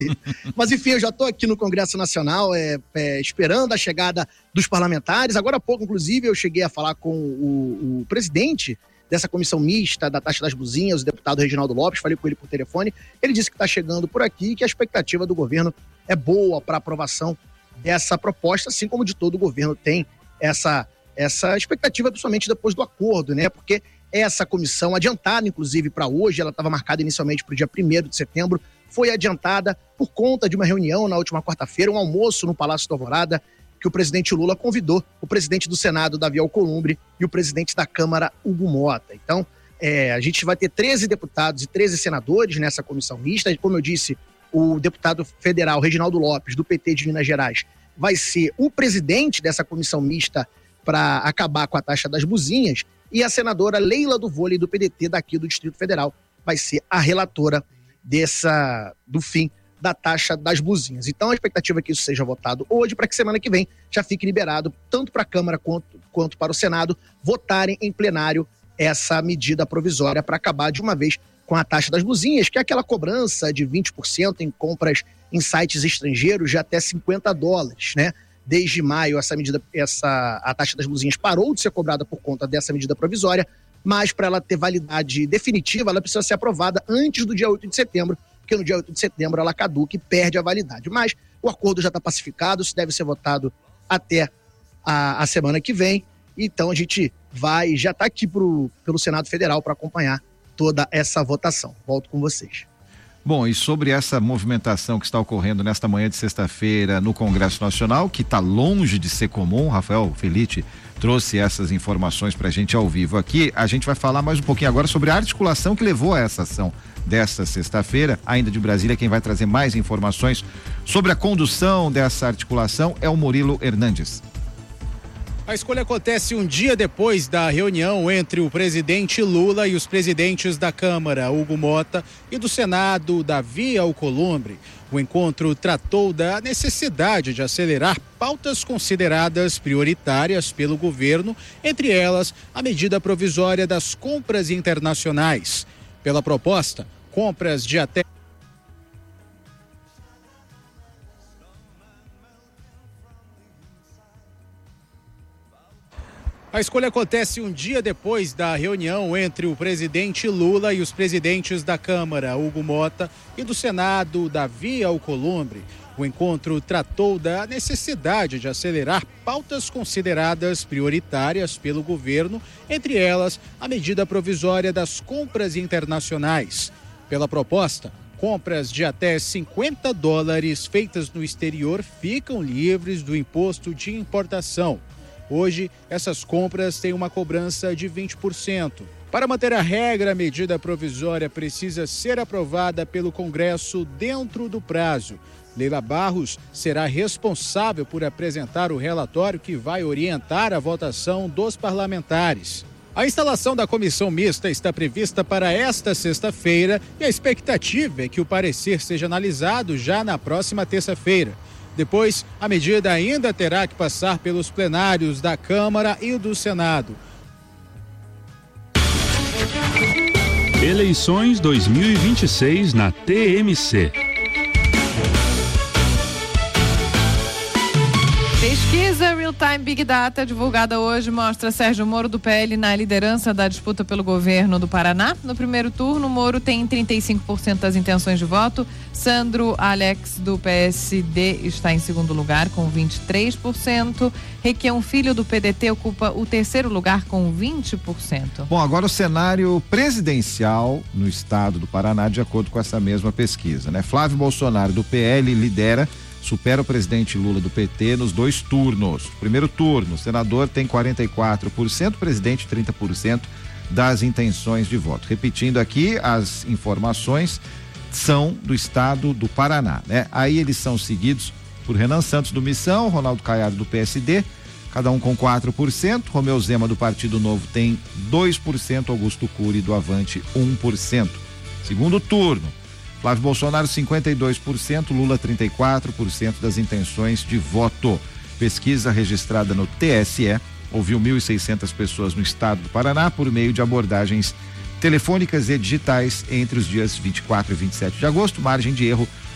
Mas enfim, eu já estou aqui no Congresso Nacional esperando a chegada dos parlamentares. Agora há pouco, inclusive, eu cheguei a falar com o presidente dessa comissão mista da taxa das buzinhas, o deputado Reginaldo Lopes, falei com ele por telefone. Ele disse que está chegando por aqui e que a expectativa do governo é boa para a aprovação dessa proposta, assim como de todo o governo tem essa expectativa, principalmente depois do acordo, né? Porque essa comissão, adiantada inclusive para hoje, ela estava marcada inicialmente para o dia 1º de setembro, foi adiantada por conta de uma reunião na última quarta-feira, um almoço no Palácio da Alvorada, que o presidente Lula convidou o presidente do Senado, Davi Alcolumbre, e o presidente da Câmara, Hugo Mota. Então, a gente vai ter 13 deputados e 13 senadores nessa comissão mista. Como eu disse, o deputado federal Reginaldo Lopes, do PT de Minas Gerais, vai ser o presidente dessa comissão mista para acabar com a taxa das buzinhas, e a senadora Leila do Vôlei, do PDT, daqui do Distrito Federal, vai ser a relatora do fim da taxa das buzinhas. Então a expectativa é que isso seja votado hoje, para que semana que vem já fique liberado, tanto para a Câmara quanto para o Senado, votarem em plenário essa medida provisória para acabar de uma vez com a taxa das buzinhas, que é aquela cobrança de 20% em compras em sites estrangeiros de até $50, né? Desde maio, a taxa das buzinhas parou de ser cobrada por conta dessa medida provisória, mas para ela ter validade definitiva, ela precisa ser aprovada antes do dia 8 de setembro, porque no dia 8 de setembro ela caduca e perde a validade. Mas o acordo já está pacificado, isso deve ser votado até a semana que vem. Então a gente já está aqui pelo Senado Federal para acompanhar toda essa votação. Volto com vocês. Bom, e sobre essa movimentação que está ocorrendo nesta manhã de sexta-feira no Congresso Nacional, que está longe de ser comum, Rafael Felitti trouxe essas informações para a gente ao vivo aqui. A gente vai falar mais um pouquinho agora sobre a articulação que levou a essa ação desta sexta-feira. Ainda de Brasília, quem vai trazer mais informações sobre a condução dessa articulação é o Murilo Hernandes. A escolha acontece um dia depois da reunião entre o presidente Lula e os presidentes da Câmara, Hugo Mota, e do Senado, Davi Alcolumbre. O encontro tratou da necessidade de acelerar pautas consideradas prioritárias pelo governo, entre elas a medida provisória das compras internacionais. Pela proposta, compras de até A escolha acontece um dia depois da reunião entre o presidente Lula e os presidentes da Câmara, Hugo Mota, e do Senado, Davi Alcolumbre. O encontro tratou da necessidade de acelerar pautas consideradas prioritárias pelo governo, entre elas a medida provisória das compras internacionais. Pela proposta, compras de até $50 feitas no exterior ficam livres do imposto de importação. Hoje, essas compras têm uma cobrança de 20%. Para manter a regra, a medida provisória precisa ser aprovada pelo Congresso dentro do prazo. Leila Barros será responsável por apresentar o relatório que vai orientar a votação dos parlamentares. A instalação da comissão mista está prevista para esta sexta-feira e a expectativa é que o parecer seja analisado já na próxima terça-feira. Depois, a medida ainda terá que passar pelos plenários da Câmara e do Senado. Eleições 2026 na TMC. Pesquisa Real Time Big Data divulgada hoje mostra Sérgio Moro do PL na liderança da disputa pelo governo do Paraná. No primeiro turno, Moro tem 35% das intenções de voto. Sandro Alex do PSD está em segundo lugar com 23%. Requião Filho do PDT ocupa o terceiro lugar com 20%. Bom, agora o cenário presidencial no estado do Paraná, de acordo com essa mesma pesquisa, né? Flávio Bolsonaro do PL lidera, supera o presidente Lula do PT nos dois turnos. Primeiro turno, o senador tem 44%, presidente 30% das intenções de voto. Repetindo aqui, as informações são do estado do Paraná, né? Aí eles são seguidos por Renan Santos do Missão, Ronaldo Caiado do PSD, cada um com 4%, Romeu Zema do Partido Novo tem 2%, Augusto Cury do Avante 1%. Segundo turno, Flávio Bolsonaro 52%, Lula 34% das intenções de voto. Pesquisa registrada no TSE ouviu 1.600 pessoas no estado do Paraná por meio de abordagens telefônicas e digitais entre os dias 24 e 27 de agosto, margem de erro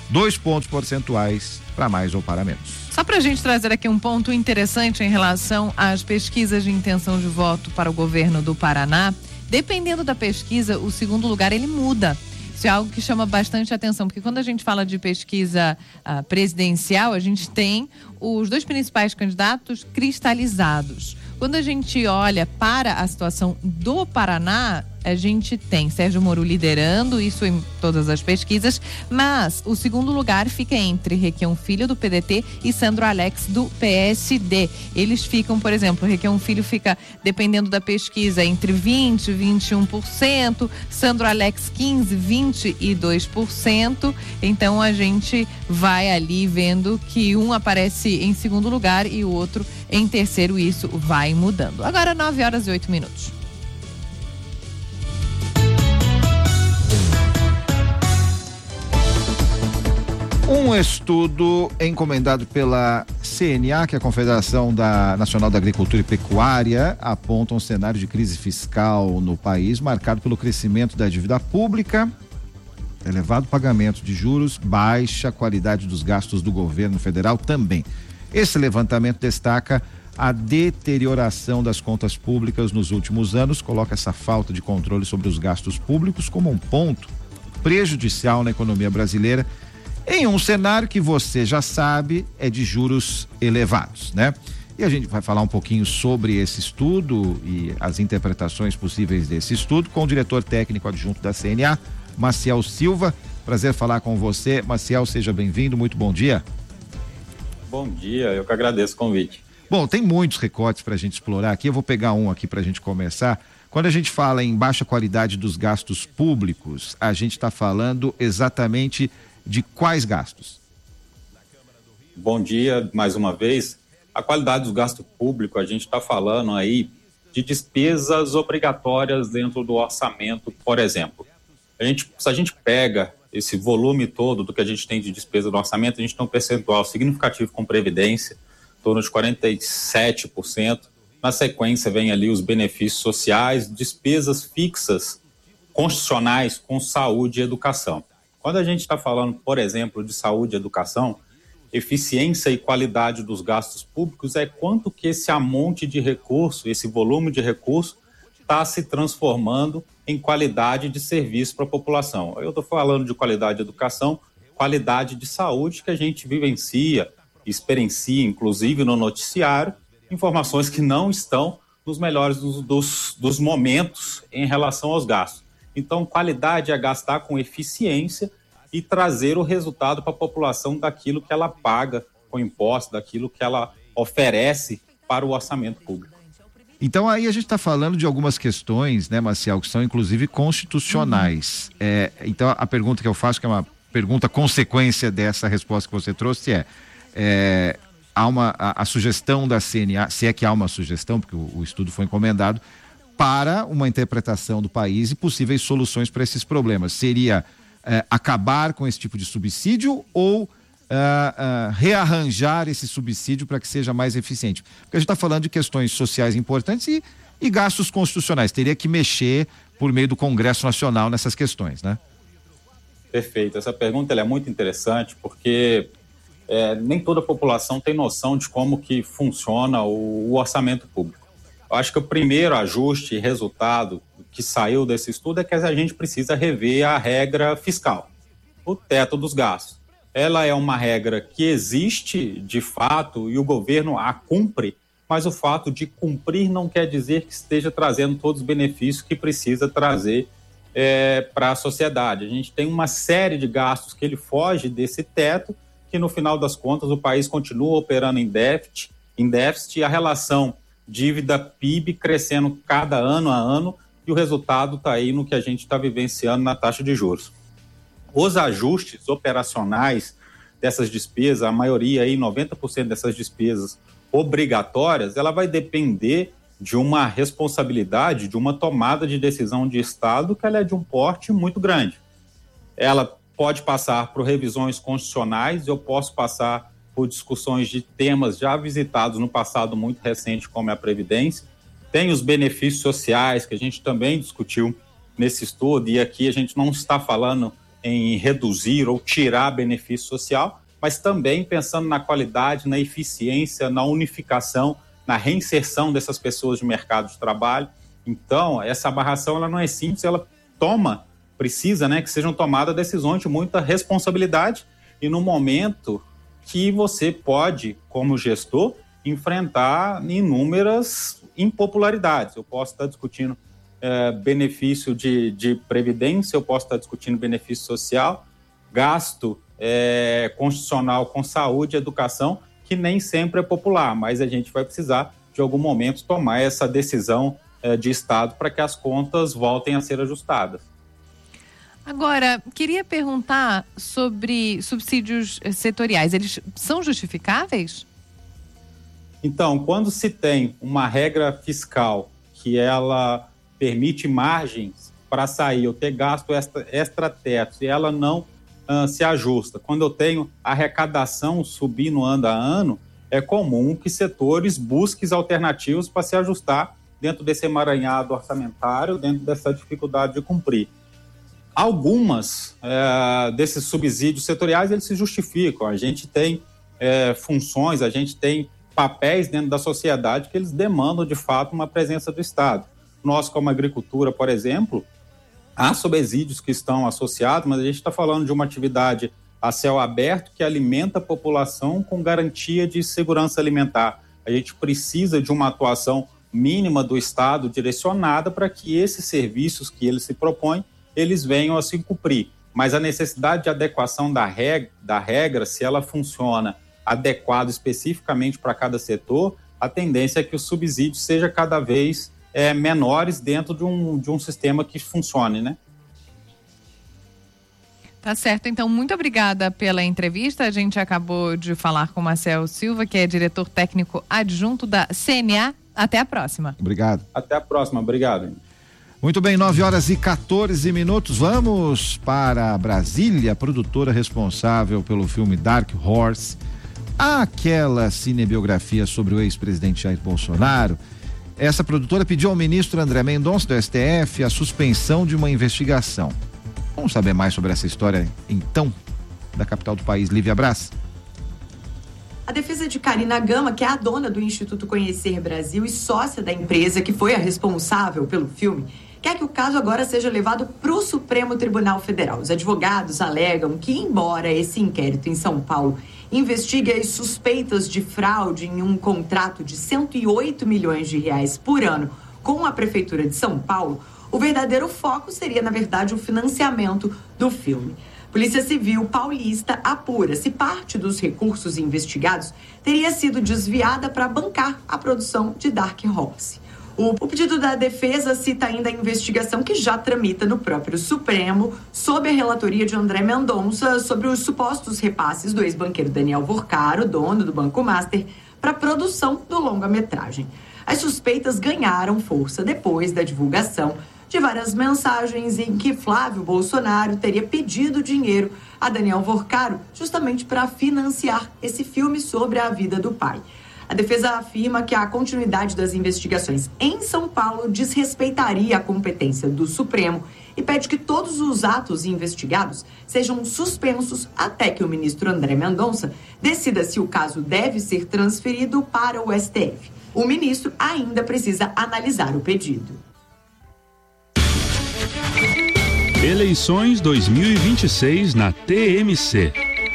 2 pontos percentuais para mais ou para menos. Só para a gente trazer aqui um ponto interessante em relação às pesquisas de intenção de voto para o governo do Paraná, dependendo da pesquisa, o segundo lugar ele muda. Isso é algo que chama bastante atenção, porque quando a gente fala de pesquisa presidencial, a gente tem os 2 principais candidatos cristalizados. Quando a gente olha para a situação do Paraná, a gente tem Sérgio Moro liderando, isso em todas as pesquisas, mas o segundo lugar fica entre Requião Filho, do PDT, e Sandro Alex, do PSD. Eles ficam, por exemplo, Requião Filho fica, dependendo da pesquisa, entre 20% e 21%, Sandro Alex 15%, 22%. Então a gente vai ali vendo que um aparece em segundo lugar e o outro em terceiro, e isso vai mudando. Agora 9h08. Um estudo encomendado pela CNA, que é a Confederação Nacional da Agricultura e Pecuária, aponta um cenário de crise fiscal no país marcado pelo crescimento da dívida pública, elevado pagamento de juros, baixa qualidade dos gastos do governo federal também. Esse levantamento destaca a deterioração das contas públicas nos últimos anos, coloca essa falta de controle sobre os gastos públicos como um ponto prejudicial na economia brasileira, em um cenário que você já sabe é de juros elevados, né? E a gente vai falar um pouquinho sobre esse estudo e as interpretações possíveis desse estudo com o diretor técnico adjunto da CNA, Maciel Silva. Prazer falar com você. Maciel, seja bem-vindo, muito bom dia. Bom dia, eu que agradeço o convite. Bom, tem muitos recortes para a gente explorar aqui, eu vou pegar um aqui para a gente começar. Quando a gente fala em baixa qualidade dos gastos públicos, a gente está falando exatamente de quais gastos? Bom dia, mais uma vez. A qualidade dos gastos públicos, a gente está falando aí de despesas obrigatórias dentro do orçamento, por exemplo. Se a gente pega esse volume todo do que a gente tem de despesa no orçamento, a gente tem um percentual significativo com previdência, em torno de 47%. Na sequência vem ali os benefícios sociais, despesas fixas, constitucionais com saúde e educação. Quando a gente está falando, por exemplo, de saúde e educação, eficiência e qualidade dos gastos públicos é quanto que esse amonte de recurso, esse volume de recurso, está se transformando em qualidade de serviço para a população. Eu estou falando de qualidade de educação, qualidade de saúde que a gente vivencia, experiencia, inclusive no noticiário, informações que não estão nos melhores dos momentos em relação aos gastos. Então, qualidade é gastar com eficiência e trazer o resultado para a população daquilo que ela paga com imposto, daquilo que ela oferece para o orçamento público. Então, aí a gente está falando de algumas questões, né, Maciel, que são inclusive constitucionais. Então, a pergunta que eu faço, que é uma pergunta consequência dessa resposta que você trouxe, há a sugestão da CNA, se é que há uma sugestão, porque o estudo foi encomendado, para uma interpretação do país e possíveis soluções para esses problemas. Seria acabar com esse tipo de subsídio ou rearranjar esse subsídio para que seja mais eficiente? Porque a gente está falando de questões sociais importantes e gastos constitucionais. Teria que mexer por meio do Congresso Nacional nessas questões, né? Perfeito. Essa pergunta ela é muito interessante porque nem toda a população tem noção de como que funciona o orçamento público. Eu acho que o primeiro ajuste e resultado que saiu desse estudo é que a gente precisa rever a regra fiscal, o teto dos gastos. Ela é uma regra que existe de fato e o governo a cumpre, mas o fato de cumprir não quer dizer que esteja trazendo todos os benefícios que precisa trazer para a sociedade. A gente tem uma série de gastos que ele foge desse teto, que no final das contas o país continua operando em déficit e a relação dívida-PIB crescendo cada ano a ano, e o resultado está aí no que a gente está vivenciando na taxa de juros. Os ajustes operacionais dessas despesas, a maioria aí, 90% dessas despesas obrigatórias, ela vai depender de uma responsabilidade, de uma tomada de decisão de Estado que ela é de um porte muito grande. Ela pode passar por revisões constitucionais, eu posso passar por discussões de temas já visitados no passado muito recente, como a Previdência. Tem os benefícios sociais, que a gente também discutiu nesse estudo, e aqui a gente não está falando em reduzir ou tirar benefício social, mas também pensando na qualidade, na eficiência, na unificação, na reinserção dessas pessoas de mercado de trabalho. Então, essa amarração ela não é simples, ela precisa, né, que sejam tomadas decisões de muita responsabilidade e no momento que você pode, como gestor, enfrentar inúmeras impopularidades. Eu posso estar discutindo benefício de previdência, eu posso estar discutindo benefício social, gasto constitucional com saúde e educação, que nem sempre é popular, mas a gente vai precisar, de algum momento, tomar essa decisão de Estado para que as contas voltem a ser ajustadas. Agora, queria perguntar sobre subsídios setoriais. Eles são justificáveis? Então, quando se tem uma regra fiscal que ela permite margens para sair ou ter gasto extra-teto e ela não se ajusta, quando eu tenho arrecadação subindo ano a ano, é comum que setores busquem alternativas para se ajustar dentro desse emaranhado orçamentário, dentro dessa dificuldade de cumprir. Algumas desses subsídios setoriais, eles se justificam. A gente tem funções, a gente tem papéis dentro da sociedade que eles demandam, de fato, uma presença do Estado. Nós, como agricultura, por exemplo, há subsídios que estão associados, mas a gente está falando de uma atividade a céu aberto que alimenta a população com garantia de segurança alimentar. A gente precisa de uma atuação mínima do Estado direcionada para que esses serviços que ele se propõe, eles venham a se cumprir. Mas a necessidade de adequação da regra, se ela funciona adequado especificamente para cada setor, a tendência é que os subsídios sejam cada vez menores dentro de um sistema que funcione, né? Tá certo, então muito obrigada pela entrevista. A gente acabou de falar com o Marcel Silva, que é diretor técnico adjunto da CNA. Até a próxima. Obrigado. Até a próxima, obrigado. Muito bem, 9h14. Vamos para Brasília, a produtora responsável pelo filme Dark Horse, aquela cinebiografia sobre o ex-presidente Jair Bolsonaro. Essa produtora pediu ao ministro André Mendonça, do STF, a suspensão de uma investigação. Vamos saber mais sobre essa história, então, da capital do país, Lívia Braz. A defesa de Karina Gama, que é a dona do Instituto Conhecer Brasil e sócia da empresa que foi a responsável pelo filme, quer que o caso agora seja levado para o Supremo Tribunal Federal. Os advogados alegam que, embora esse inquérito em São Paulo investigue as suspeitas de fraude em um contrato de 108 milhões de reais por ano com a Prefeitura de São Paulo, o verdadeiro foco seria, na verdade, o financiamento do filme. Polícia Civil Paulista apura se parte dos recursos investigados teria sido desviada para bancar a produção de Dark Horse. O pedido da defesa cita ainda a investigação que já tramita no próprio Supremo, sob a relatoria de André Mendonça, sobre os supostos repasses do ex-banqueiro Daniel Vorcaro, dono do Banco Master, para a produção do longa-metragem. As suspeitas ganharam força depois da divulgação de várias mensagens em que Flávio Bolsonaro teria pedido dinheiro a Daniel Vorcaro justamente para financiar esse filme sobre a vida do pai. A defesa afirma que a continuidade das investigações em São Paulo desrespeitaria a competência do Supremo e pede que todos os atos investigados sejam suspensos até que o ministro André Mendonça decida se o caso deve ser transferido para o STF. O ministro ainda precisa analisar o pedido. Eleições 2026 na TMC.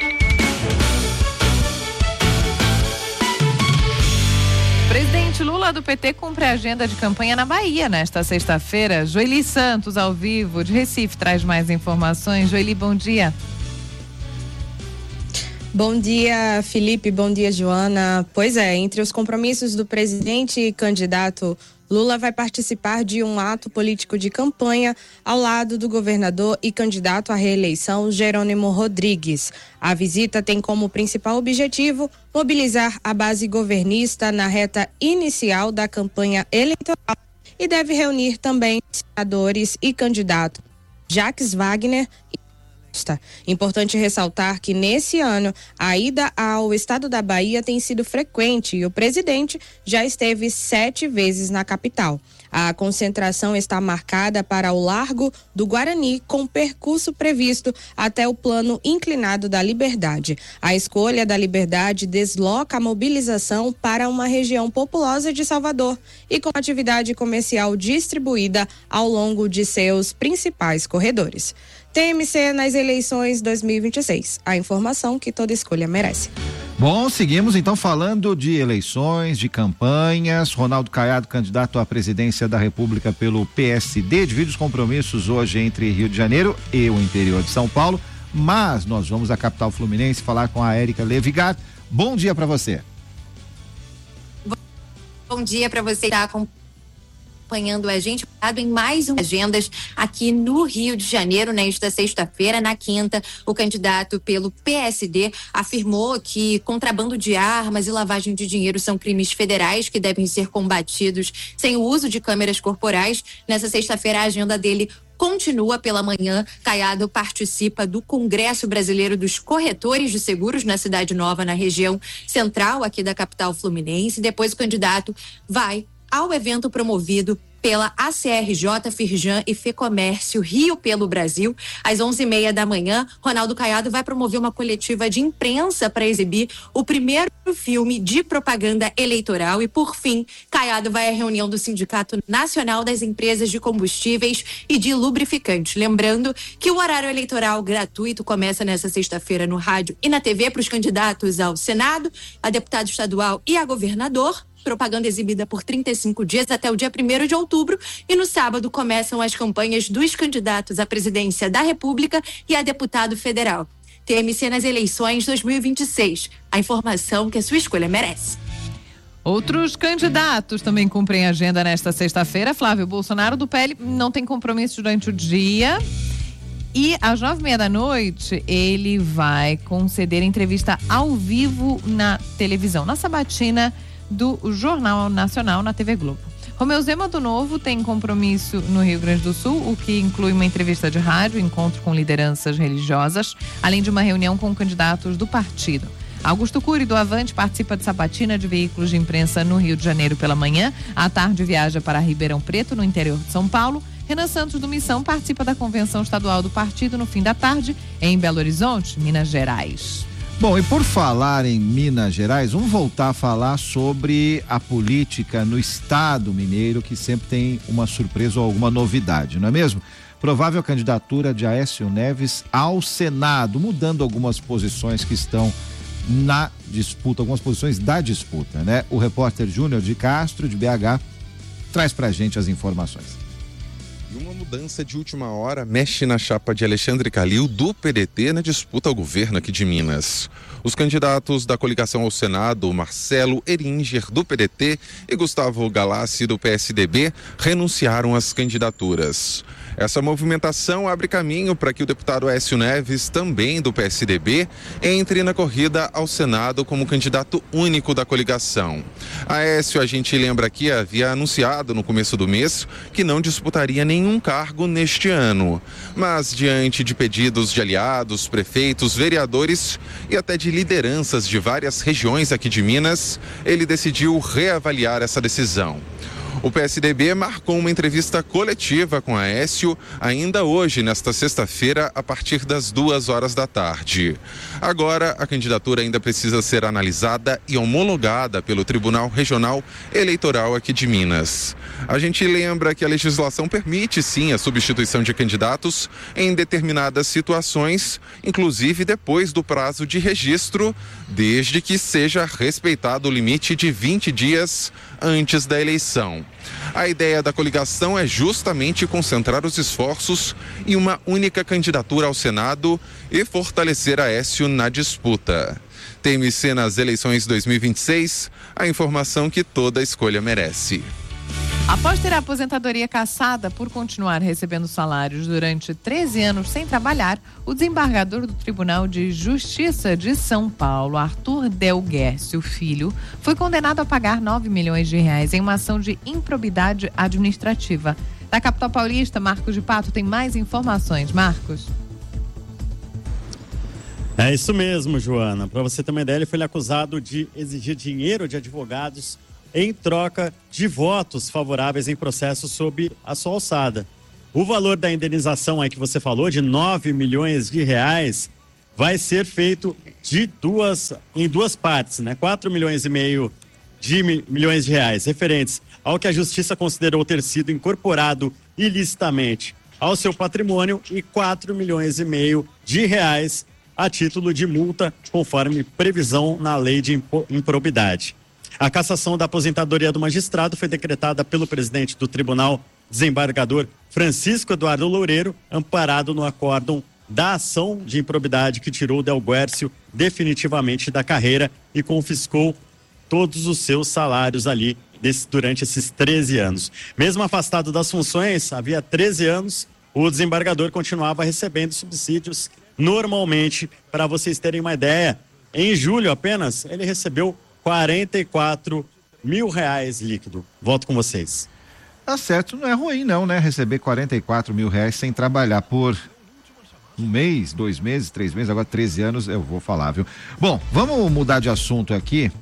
Presidente Lula do PT cumpre a agenda de campanha na Bahia nesta sexta-feira. Joeli Santos, ao vivo, de Recife, traz mais informações. Joeli, bom dia. Bom dia, Felipe. Bom dia, Joana. Pois é, entre os compromissos do presidente e candidato, Lula vai participar de um ato político de campanha ao lado do governador e candidato à reeleição, Jerônimo Rodrigues. A visita tem como principal objetivo mobilizar a base governista na reta inicial da campanha eleitoral e deve reunir também senadores e candidatos Jacques Wagner Importante ressaltar que nesse ano a ida ao estado da Bahia tem sido frequente e o presidente já esteve 7 vezes na capital. A concentração está marcada para o Largo do Guarani, com percurso previsto até o plano inclinado da Liberdade. A escolha da Liberdade desloca a mobilização para uma região populosa de Salvador e com atividade comercial distribuída ao longo de seus principais corredores. TMC nas eleições 2026. A informação que toda escolha merece. Bom, seguimos então falando de eleições, de campanhas. Ronaldo Caiado, candidato à presidência da República pelo PSD, divide os compromissos hoje entre Rio de Janeiro e o interior de São Paulo. Mas nós vamos à capital fluminense falar com a Érica Levigat. Bom dia para você. Bom dia para você que está acompanhando a gente em mais uma agendas aqui no Rio de Janeiro. Nesta sexta-feira, na quinta, o candidato pelo PSD afirmou que contrabando de armas e lavagem de dinheiro são crimes federais que devem ser combatidos sem o uso de câmeras corporais. Nessa sexta-feira, a agenda dele continua pela manhã. Caiado participa do Congresso Brasileiro dos Corretores de Seguros na Cidade Nova, na região central aqui da capital fluminense. Depois o candidato vai ao evento promovido pela ACRJ, Firjan e Fecomércio Rio pelo Brasil. Às 11h30 da manhã, Ronaldo Caiado vai promover uma coletiva de imprensa para exibir o primeiro filme de propaganda eleitoral. E, por fim, Caiado vai à reunião do Sindicato Nacional das Empresas de Combustíveis e de Lubrificantes. Lembrando que o horário eleitoral gratuito começa nesta sexta-feira no rádio e na TV para os candidatos ao Senado, a deputado estadual e a governador. Propaganda exibida por 35 dias até o dia 1º de outubro, e no sábado começam as campanhas dos candidatos à presidência da República e a deputado federal. TMC nas eleições 2026. A informação que a sua escolha merece. Outros candidatos também cumprem agenda nesta sexta-feira. Flávio Bolsonaro, do PL, não tem compromisso durante o dia. E às 9h30 da noite, ele vai conceder entrevista ao vivo na televisão, na sabatina do Jornal Nacional na TV Globo. Romeu Zema, do Novo, tem compromisso no Rio Grande do Sul, o que inclui uma entrevista de rádio, encontro com lideranças religiosas, além de uma reunião com candidatos do partido. Augusto Cury, do Avante, participa de sabatina de veículos de imprensa no Rio de Janeiro pela manhã. À tarde, viaja para Ribeirão Preto, no interior de São Paulo. Renan Santos, do Missão, participa da convenção estadual do partido no fim da tarde, em Belo Horizonte, Minas Gerais. Bom, e por falar em Minas Gerais, vamos voltar a falar sobre a política no estado mineiro, que sempre tem uma surpresa ou alguma novidade, não é mesmo? Provável candidatura de Aécio Neves ao Senado, mudando algumas posições que estão na disputa, algumas posições da disputa, né? O repórter Júnior de Castro, de BH, traz pra gente as informações. E uma mudança de última hora mexe na chapa de Alexandre Calil, do PDT, na disputa ao governo aqui de Minas. Os candidatos da coligação ao Senado, Marcelo Eringer, do PDT, e Gustavo Galassi, do PSDB, renunciaram às candidaturas. Essa movimentação abre caminho para que o deputado Aécio Neves, também do PSDB, entre na corrida ao Senado como candidato único da coligação. Aécio, a gente lembra aqui, havia anunciado no começo do mês que não disputaria nenhum cargo neste ano. Mas, diante de pedidos de aliados, prefeitos, vereadores e até de lideranças de várias regiões aqui de Minas, ele decidiu reavaliar essa decisão. O PSDB marcou uma entrevista coletiva com Aécio ainda hoje, nesta sexta-feira, a partir das 2h da tarde. Agora, a candidatura ainda precisa ser analisada e homologada pelo Tribunal Regional Eleitoral aqui de Minas. A gente lembra que a legislação permite, sim, a substituição de candidatos em determinadas situações, inclusive depois do prazo de registro, desde que seja respeitado o limite de 20 dias antes da eleição. A ideia da coligação é justamente concentrar os esforços em uma única candidatura ao Senado e fortalecer Aécio na disputa. TMC nas eleições 2026, a informação que toda escolha merece. Após ter a aposentadoria cassada por continuar recebendo salários durante 13 anos sem trabalhar, o desembargador do Tribunal de Justiça de São Paulo, Arthur Del Guercio Filho, foi condenado a pagar R$9 milhões em uma ação de improbidade administrativa. Da capital paulista, Marcos de Pato tem mais informações. Marcos. É isso mesmo, Joana. Para você ter uma ideia, ele foi acusado de exigir dinheiro de advogados em troca de votos favoráveis em processos sob a sua alçada. O valor da indenização aí que você falou, de 9 milhões de reais, vai ser feito em duas partes, né? 4 milhões e meio milhões de reais, referentes ao que a justiça considerou ter sido incorporado ilicitamente ao seu patrimônio, e 4 milhões e meio de reais a título de multa, conforme previsão na lei de improbidade. A cassação da aposentadoria do magistrado foi decretada pelo presidente do tribunal, desembargador Francisco Eduardo Loureiro, amparado no acórdão da ação de improbidade que tirou Del Guércio definitivamente da carreira e confiscou todos os seus salários ali durante esses 13 anos. Mesmo afastado das funções, havia 13 anos, o desembargador continuava recebendo subsídios normalmente. Para vocês terem uma ideia, em julho apenas, ele recebeu 44 mil reais líquido. Volto com vocês. Tá certo, não é ruim não, né? Receber 44 mil reais sem trabalhar por um mês, 2 meses, 3 meses, agora 13 anos, eu vou falar, viu? Bom, vamos mudar de assunto aqui.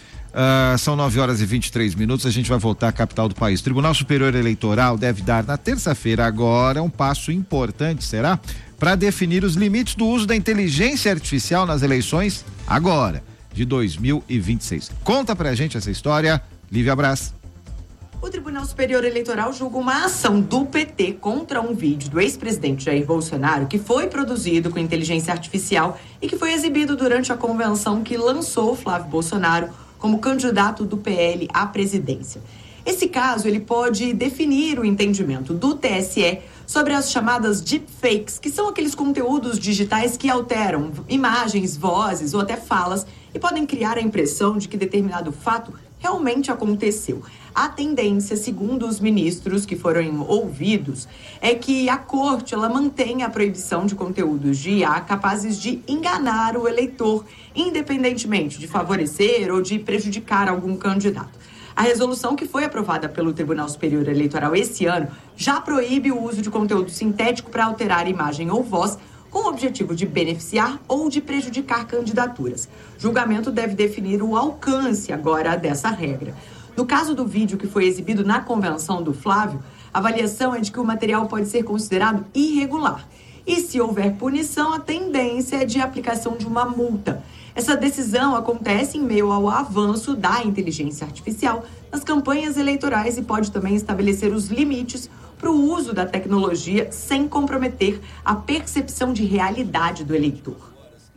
São 9 horas e 23 minutos, a gente vai voltar à capital do país. O Tribunal Superior Eleitoral deve dar na terça-feira agora um passo importante, será? Para definir os limites do uso da inteligência artificial nas eleições agora, de 2026. Conta pra gente essa história, Lívia Braz. O Tribunal Superior Eleitoral julga uma ação do PT contra um vídeo do ex-presidente Jair Bolsonaro que foi produzido com inteligência artificial e que foi exibido durante a convenção que lançou Flávio Bolsonaro como candidato do PL à presidência. Esse caso, ele pode definir o entendimento do TSE sobre as chamadas deepfakes, que são aqueles conteúdos digitais que alteram imagens, vozes ou até falas e podem criar a impressão de que determinado fato realmente aconteceu. A tendência, segundo os ministros que foram ouvidos, é que a corte ela mantenha a proibição de conteúdos de IA capazes de enganar o eleitor, independentemente de favorecer ou de prejudicar algum candidato. A resolução que foi aprovada pelo Tribunal Superior Eleitoral esse ano já proíbe o uso de conteúdo sintético para alterar imagem ou voz com o objetivo de beneficiar ou de prejudicar candidaturas. O julgamento deve definir o alcance agora dessa regra. No caso do vídeo que foi exibido na convenção do Flávio, a avaliação é de que o material pode ser considerado irregular. E se houver punição, a tendência é de aplicação de uma multa. Essa decisão acontece em meio ao avanço da inteligência artificial nas campanhas eleitorais e pode também estabelecer os limites para o uso da tecnologia sem comprometer a percepção de realidade do eleitor.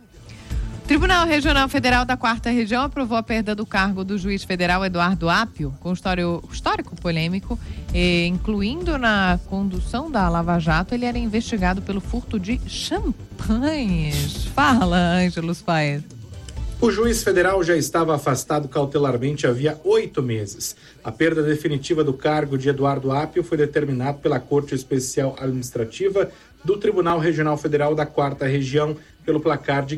O Tribunal Regional Federal da 4ª Região aprovou a perda do cargo do juiz federal Eduardo Apio, com histórico polêmico, incluindo na condução da Lava Jato. Ele era investigado pelo furto de champanhes. Fala, Ângelos Paes. O juiz federal já estava afastado cautelarmente havia 8 meses. A perda definitiva do cargo de Eduardo Apio foi determinada pela Corte Especial Administrativa do Tribunal Regional Federal da 4ª Região pelo placar de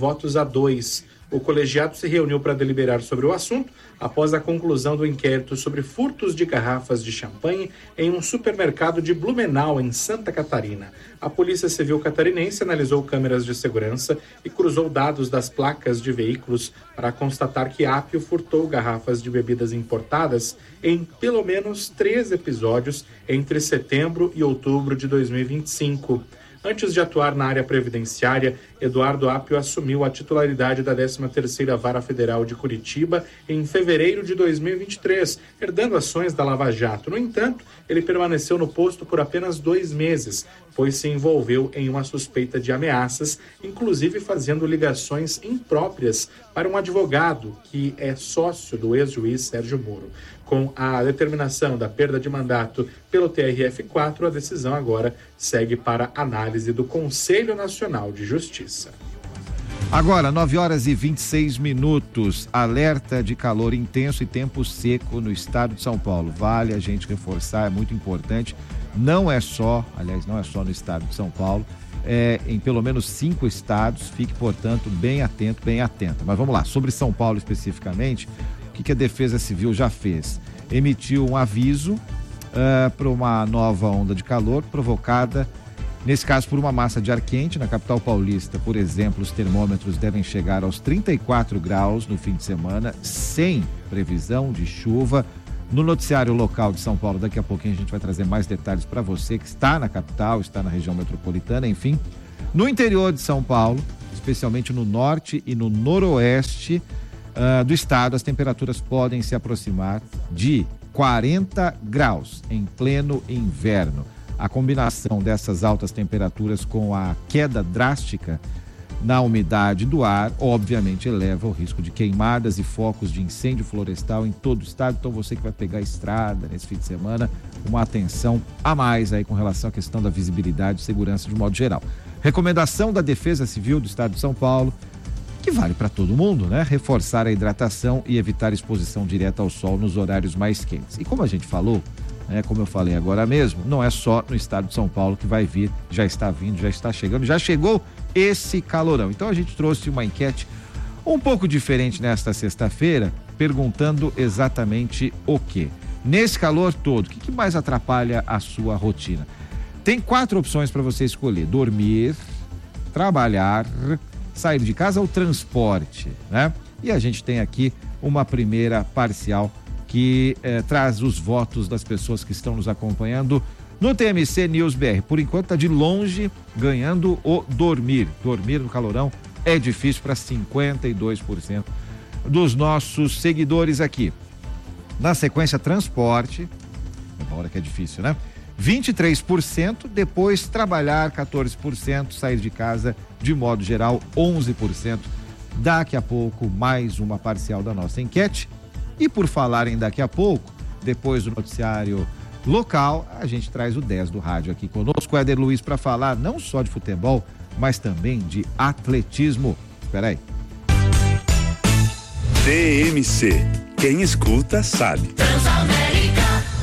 15-2. O colegiado se reuniu para deliberar sobre o assunto após a conclusão do inquérito sobre furtos de garrafas de champanhe em um supermercado de Blumenau, em Santa Catarina. A Polícia Civil catarinense analisou câmeras de segurança e cruzou dados das placas de veículos para constatar que Apio furtou garrafas de bebidas importadas em pelo menos 3 episódios entre setembro e outubro de 2025. Antes de atuar na área previdenciária, Eduardo Apio assumiu a titularidade da 13ª Vara Federal de Curitiba em fevereiro de 2023, herdando ações da Lava Jato. No entanto, ele permaneceu no posto por apenas 2 meses, pois se envolveu em uma suspeita de ameaças, inclusive fazendo ligações impróprias para um advogado que é sócio do ex-juiz Sérgio Moro. Com a determinação da perda de mandato pelo TRF4, a decisão agora segue para análise do Conselho Nacional de Justiça. Agora, 9 horas e 26 minutos. Alerta de calor intenso e tempo seco no estado de São Paulo. Vale a gente reforçar, é muito importante. Não é só no estado de São Paulo, em pelo menos 5 estados. Fique, portanto, bem atento, bem atenta. Mas vamos lá, sobre São Paulo especificamente, o que a Defesa Civil já fez? Emitiu um aviso para uma nova onda de calor provocada Nesse caso, por uma massa de ar quente, na capital paulista, por exemplo, os termômetros devem chegar aos 34 graus no fim de semana, sem previsão de chuva. No noticiário local de São Paulo, daqui a pouquinho a gente vai trazer mais detalhes para você que está na capital, está na região metropolitana, enfim. No interior de São Paulo, especialmente no norte e no noroeste do estado, as temperaturas podem se aproximar de 40 graus em pleno inverno. A combinação dessas altas temperaturas com a queda drástica na umidade do ar, obviamente eleva o risco de queimadas e focos de incêndio florestal em todo o estado. Então você que vai pegar a estrada nesse fim de semana, uma atenção a mais aí com relação à questão da visibilidade e segurança de modo geral. Recomendação da Defesa Civil do Estado de São Paulo, que vale para todo mundo, né? Reforçar a hidratação e evitar exposição direta ao sol nos horários mais quentes. E como a gente falou, como eu falei agora mesmo, não é só no estado de São Paulo que vai vir, já está vindo, já está chegando, já chegou esse calorão. Então a gente trouxe uma enquete um pouco diferente nesta sexta-feira, perguntando exatamente o quê? Nesse calor todo, o que mais atrapalha a sua rotina? Tem 4 opções para você escolher: dormir, trabalhar, sair de casa ou transporte, né? E a gente tem aqui uma primeira parcial que traz os votos das pessoas que estão nos acompanhando no TMC News BR. Por enquanto está de longe ganhando o dormir. Dormir no calorão é difícil para 52% dos nossos seguidores aqui. Na sequência, transporte, é uma hora que é difícil, né? 23%, depois trabalhar 14%, sair de casa de modo geral 11%. Daqui a pouco mais uma parcial da nossa enquete. E por falar em daqui a pouco, depois do noticiário local, a gente traz o 10 do rádio aqui conosco, o Éder Luiz, para falar não só de futebol, mas também de atletismo. Espera aí. TMC. Quem escuta sabe. Transamérica.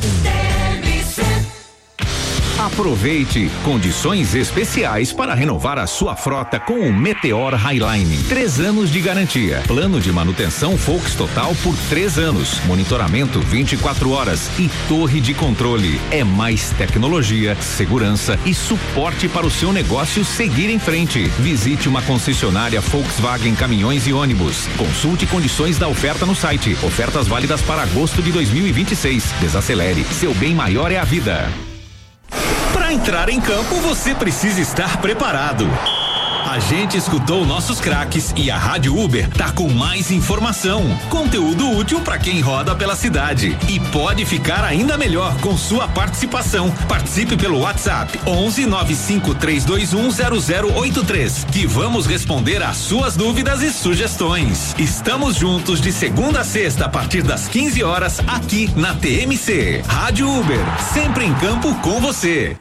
Aproveite condições especiais para renovar a sua frota com o Meteor Highline. 3 anos de garantia. Plano de manutenção Volks Total por 3 anos. Monitoramento 24 horas e torre de controle. É mais tecnologia, segurança e suporte para o seu negócio seguir em frente. Visite uma concessionária Volkswagen Caminhões e Ônibus. Consulte condições da oferta no site. Ofertas válidas para agosto de 2026. Desacelere. Seu bem maior é a vida. Para entrar em campo, você precisa estar preparado. A gente escutou nossos craques e a Rádio Uber tá com mais informação, conteúdo útil para quem roda pela cidade e pode ficar ainda melhor com sua participação. Participe pelo WhatsApp 11 95321 0083 que vamos responder às suas dúvidas e sugestões. Estamos juntos de segunda a sexta a partir das 15 horas aqui na TMC. Rádio Uber, sempre em campo com você.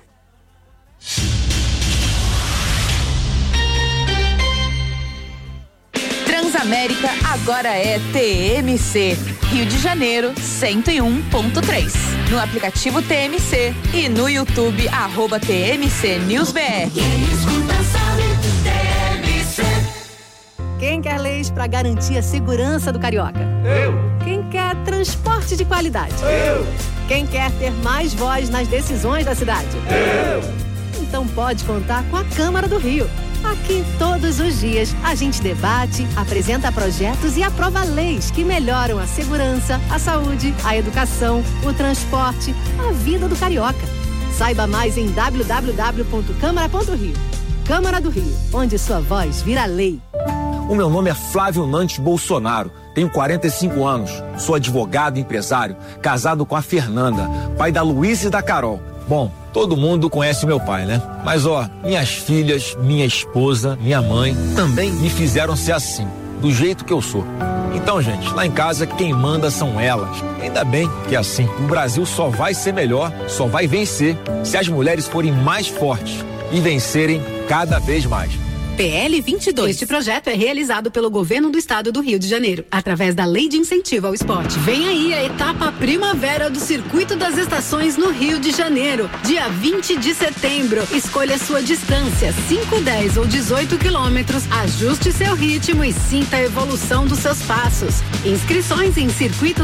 Transamérica agora é TMC, Rio de Janeiro 101.3. No aplicativo TMC e no YouTube @TMC News BR. Quem escuta sabe, TMC. Quem quer leis para garantir a segurança do carioca? Eu. Quem quer transporte de qualidade? Eu. Quem quer ter mais voz nas decisões da cidade? Eu. Então pode contar com a Câmara do Rio. Aqui, todos os dias, a gente debate, apresenta projetos e aprova leis que melhoram a segurança, a saúde, a educação, o transporte, a vida do carioca. Saiba mais em www.câmara.rio. Câmara do Rio, onde sua voz vira lei. O meu nome é Flávio Nantes Bolsonaro, tenho 45 anos, sou advogado e empresário, casado com a Fernanda, pai da Luísa e da Carol. Bom, todo mundo conhece meu pai, né? Mas minhas filhas, minha esposa, minha mãe também me fizeram ser assim, do jeito que eu sou. Então, gente, lá em casa quem manda são elas. Ainda bem que é assim. O Brasil só vai ser melhor, só vai vencer se as mulheres forem mais fortes e vencerem cada vez mais. PL 22. Este projeto é realizado pelo Governo do Estado do Rio de Janeiro, através da Lei de Incentivo ao Esporte. Vem aí a etapa Primavera do Circuito das Estações no Rio de Janeiro, dia 20 de setembro. Escolha sua distância, 5, 10 ou 18 quilômetros, ajuste seu ritmo e sinta a evolução dos seus passos. Inscrições em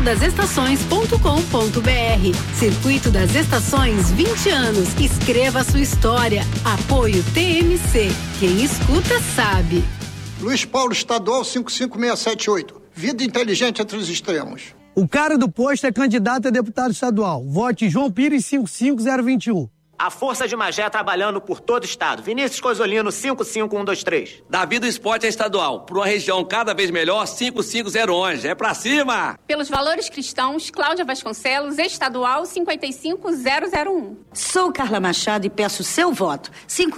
circuitodasestações.com.br. Circuito das Estações, 20 anos. Escreva sua história. Apoio TMC. Quem escuta sabe. Luiz Paulo, estadual 55678. Vida inteligente entre os extremos. O cara do posto é candidato a deputado estadual. Vote João Pires 55021. A Força de Magé trabalhando por todo o estado. Vinícius Coisolino, 55123. Davi do Esporte é estadual. Por uma região cada vez melhor, 55011. É pra cima! Pelos valores cristãos, Cláudia Vasconcelos, estadual 55001. Sou Carla Machado e peço seu voto.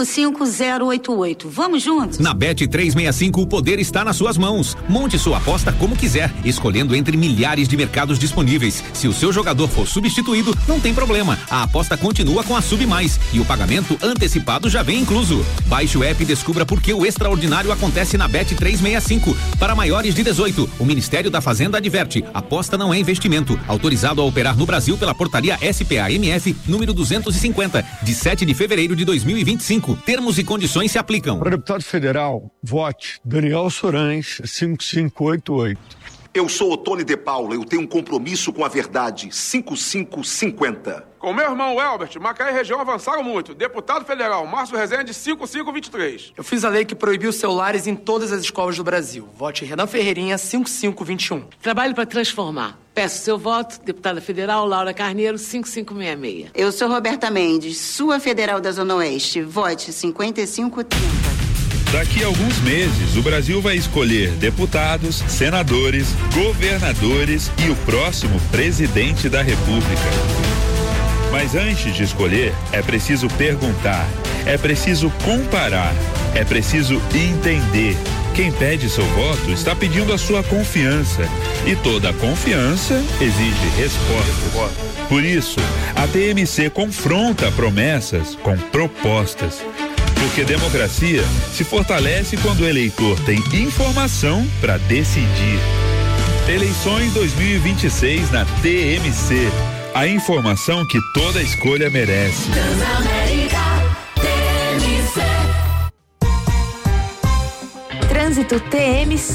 55088. Vamos juntos? Na Bet365 o poder está nas suas mãos. Monte sua aposta como quiser, escolhendo entre milhares de mercados disponíveis. Se o seu jogador for substituído, não tem problema. A aposta continua com a Submais e o pagamento antecipado já vem incluso. Baixe o app e descubra por que o extraordinário acontece na Bet365. Para maiores de 18, o Ministério da Fazenda adverte: aposta não é investimento. Autorizado a operar no Brasil pela portaria SPA-MF número 250, de 7 de fevereiro de 2025. Termos e condições se aplicam. Para deputado federal, vote Daniel Sorães, 5588. Eu sou Otônio de Paula, eu tenho um compromisso com a verdade, 5550. Com meu irmão Elbert, Macaé e região avançaram muito. Deputado federal, Márcio Rezende, 5523. Eu fiz a lei que proibiu celulares em todas as escolas do Brasil. Vote Renan Ferreirinha, 5521. Trabalho para transformar. Peço seu voto, deputada federal Laura Carneiro, 5566. Eu sou Roberta Mendes, sua federal da Zona Oeste. Vote 5530. Daqui a alguns meses, o Brasil vai escolher deputados, senadores, governadores e o próximo presidente da República. Mas antes de escolher, é preciso perguntar, é preciso comparar, é preciso entender. Quem pede seu voto está pedindo a sua confiança. E toda confiança exige resposta. Por isso, a TMC confronta promessas com propostas. Porque democracia se fortalece quando o eleitor tem informação para decidir. Eleições 2026 na TMC. A informação que toda escolha merece. Trânsito TMC.